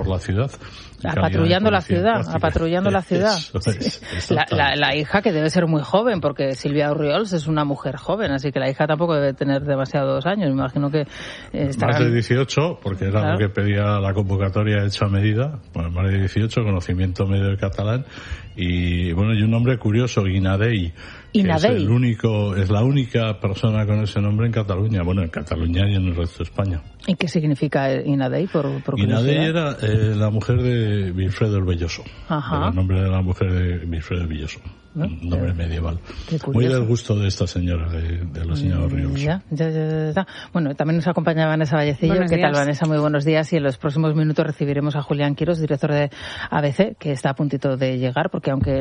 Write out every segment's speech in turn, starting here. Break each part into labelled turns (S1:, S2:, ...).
S1: por la ciudad.
S2: Patrullando la ciudad.
S1: Sí.
S2: La hija, que debe ser muy joven, porque Silvia Orriols es una mujer joven, así que la hija tampoco debe tener demasiados años. Me imagino que estará...
S1: Más de 18, porque era lo que pedía la convocatoria hecha a medida. Bueno, más de 18, conocimiento medio de catalán. Y bueno, y un nombre curioso, Guinadei. Es la única persona con ese nombre en Cataluña. Bueno, en Cataluña y en el resto de España.
S2: ¿Y qué significa Guinadei, por
S1: Guinadei era la mujer de Wilfredo el Belloso.
S2: Ajá.
S1: Era el nombre de la mujer de Wilfredo el Belloso. Un nombre medieval. Muy del gusto de esta señora, de la señora Orriols.
S2: Ya. Bueno, también nos acompaña Vanessa Vallecillo. ¿Qué tal, Vanessa? Muy buenos días. Y en los próximos minutos recibiremos a Julián Quirós, director de ABC, que está a puntito de llegar, porque aunque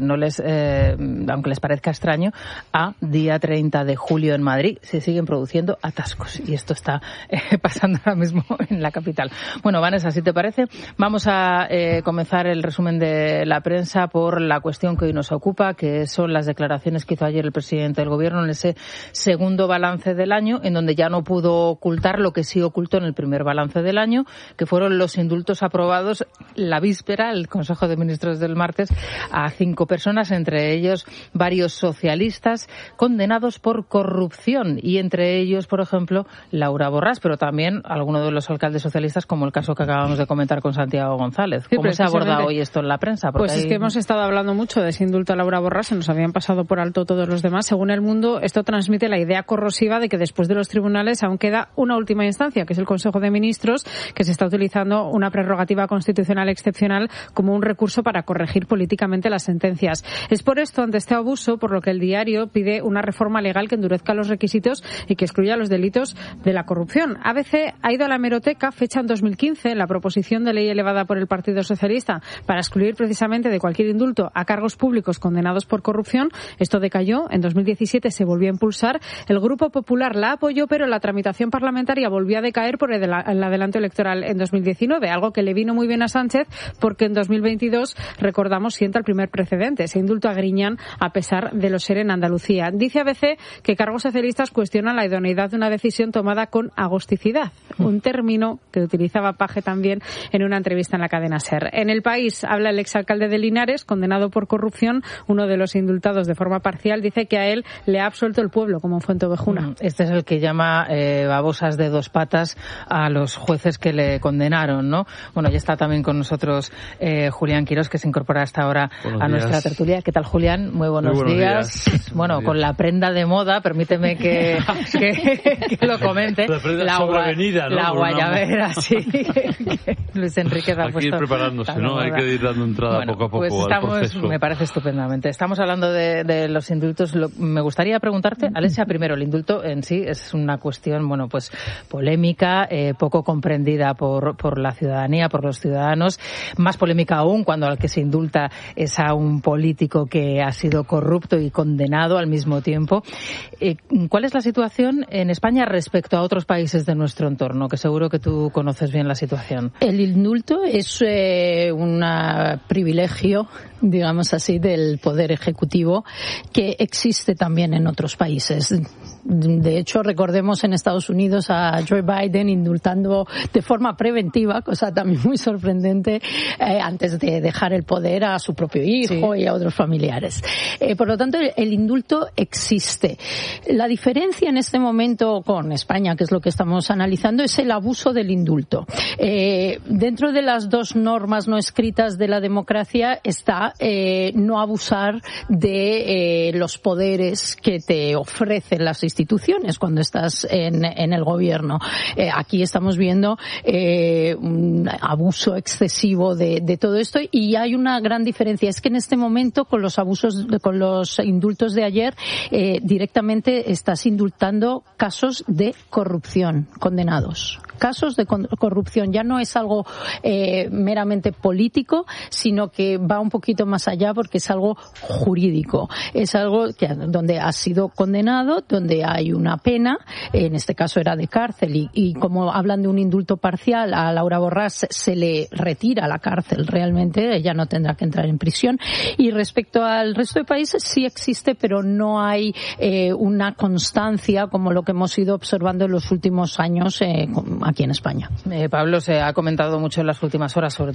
S2: les parezca extraño, a día 30 de julio en Madrid se siguen produciendo atascos. Y esto está pasando ahora mismo en la capital. Bueno, Vanessa, si te parece, vamos a comenzar el resumen de la prensa por la cuestión que hoy nos ocupa, que son las declaraciones que hizo ayer el presidente del Gobierno en ese segundo balance del año, en donde ya no pudo ocultar lo que sí ocultó en el primer balance del año, que fueron los indultos aprobados la víspera, el Consejo de Ministros del martes, a 5 personas, entre ellos varios socialistas condenados por corrupción, y entre ellos, por ejemplo, Laura Borràs, pero también algunos de los alcaldes socialistas, como el caso que acabamos de comentar con Santiago González. ¿Cómo se aborda hoy esto en la prensa?
S3: Porque es que hemos estado hablando mucho de ese indulto a Laura Borràs, se nos habían pasado por alto todos los demás. Según El Mundo, esto transmite la idea corrosiva de que después de los tribunales aún queda una última instancia, que es el Consejo de Ministros, que se está utilizando una prerrogativa constitucional excepcional como un recurso para corregir políticamente las sentencias. Es por esto, ante este abuso, por lo que El Diario pide una reforma legal que endurezca los requisitos y que excluya los delitos de la corrupción. ABC ha ido a la hemeroteca, fecha en 2015, la proposición de ley elevada por el Partido Socialista para excluir precisamente de cualquier indulto a cargos públicos condenados por corrupción. Esto decayó. En 2017 se volvió a impulsar. El Grupo Popular la apoyó, pero la tramitación parlamentaria volvió a decaer por el adelanto electoral en 2019, algo que le vino muy bien a Sánchez, porque en 2022, recordamos, sienta el primer precedente. Se indulto a Griñán a pesar de lo ser en Andalucía. Dice ABC que cargos socialistas cuestionan la idoneidad de una decisión tomada con agosticidad, un término que utilizaba Page también en una entrevista en la cadena SER. En El País habla el exalcalde de Linares, condenado por corrupción. Uno de los indultados de forma parcial dice que a él le ha absuelto el pueblo, como en Fuenteovejuna.
S2: Este es el que llama babosas de 2 patas a los jueces que le condenaron, ¿no? Bueno, ya está también con nosotros Julián Quirós, que se incorpora hasta ahora a nuestra tertulia. ¿Qué tal, Julián? Muy buenos días. Bueno, con la prenda de moda, permíteme que lo comente. La guayabera, sí. Luis Enrique ha puesto.
S4: Hay que ir preparándose, ¿no? Hay que ir dando entrada poco a poco al proceso.
S2: Me parece estupendamente. Estamos hablando de los indultos. Me gustaría preguntarte, Alessia, primero, el indulto en sí es una cuestión, bueno, pues polémica, poco comprendida por la ciudadanía, por los ciudadanos, más polémica aún cuando al que se indulta es a un político que ha sido corrupto y condenado al mismo tiempo. ¿Cuál es la situación en España respecto a otros países de nuestro entorno? Que seguro que tú conoces bien la situación.
S5: El indulto es un privilegio, digamos así, del Poder Ejecutivo que existe también en otros países. De hecho, recordemos en Estados Unidos a Joe Biden indultando de forma preventiva, cosa también muy sorprendente, antes de dejar el poder a su propio hijo y a otros familiares. Por lo tanto, el indulto existe. La diferencia en este momento con España, que es lo que estamos analizando, es el abuso del indulto. Dentro de las 2 normas no escritas de la democracia está no abusar de los poderes que te ofrecen las instituciones cuando estás en el gobierno. Aquí estamos viendo un abuso excesivo de todo esto, y hay una gran diferencia. Es que en este momento, con los indultos de ayer, directamente estás indultando casos de corrupción, condenados. Casos de corrupción. Ya no es algo meramente político, sino que va un poquito más allá, porque es algo jurídico. Es algo donde has sido condenado, donde hay una pena, en este caso era de cárcel, y como hablan de un indulto parcial, a Laura Borràs se le retira la cárcel realmente, ella no tendrá que entrar en prisión. Y respecto al resto de países sí existe, pero no hay una constancia como lo que hemos ido observando en los últimos años aquí en España.
S2: Pablo, se ha comentado mucho en las últimas horas sobre